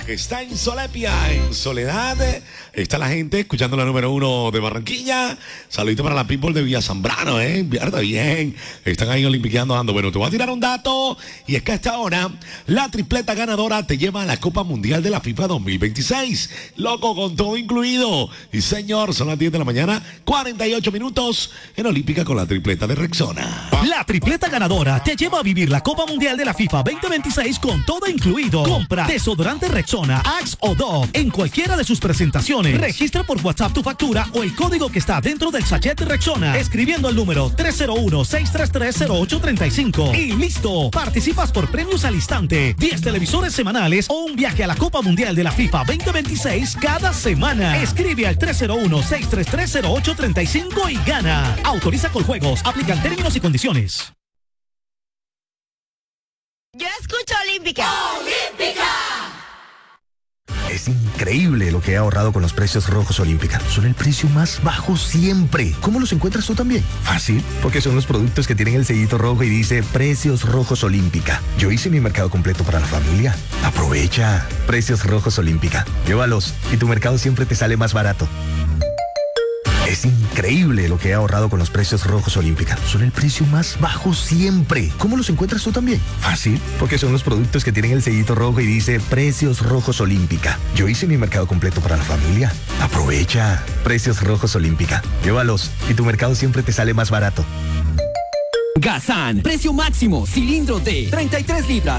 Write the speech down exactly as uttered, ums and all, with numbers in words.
que está en Solepia, en Soledad. Está la gente escuchando la número uno de Barranquilla. Saludito para la people de Villa Zambrano, ¿eh? Está bien. Están ahí olimpiqueando dando. Bueno, te voy a tirar un dato. Y es que a esta hora, la tripleta ganadora te lleva a la Copa Mundial de la FIFA dos mil veintiséis. Loco, con todo incluido. Y señor, son las diez de la mañana, cuarenta y ocho minutos en Olímpica con la tripleta de Rexona. La tripleta ganadora te lleva a vivir la Copa Mundial de la FIFA veinte veintiséis con todo incluido. Compra desodorante Rexona, Axe o Dove en cualquiera de sus presentaciones. Registra por WhatsApp tu factura o el código que está dentro del sachet de Rexona, escribiendo el número tres cero uno, seis tres tres, cero ocho tres cinco. Y listo, participas por premios al instante, diez televisores semanales o un viaje a la Copa Mundial de la FIFA veinte veintiséis cada semana. Escribe al tres cero uno, seis tres tres, cero ocho tres cinco y gana. Autoriza con juegos, aplican términos y condiciones. Yo escucho Olímpica. ¡Olímpica! Es increíble lo que he ahorrado con los precios rojos Olímpica. Son el precio más bajo siempre. ¿Cómo los encuentras tú también? Fácil, porque son los productos que tienen el sellito rojo y dice Precios Rojos Olímpica. Yo hice mi mercado completo para la familia. Aprovecha. Precios Rojos Olímpica. Llévalos y tu mercado siempre te sale más barato. Es increíble lo que he ahorrado con los precios rojos Olímpica. Son el precio más bajo siempre. ¿Cómo los encuentras tú también? Fácil, porque son los productos que tienen el sellito rojo y dice Precios Rojos Olímpica. Yo hice mi mercado completo para la familia. Aprovecha. Precios Rojos Olímpica. Llévalos y tu mercado siempre te sale más barato. Gazán, precio máximo, cilindro de treinta y tres libras,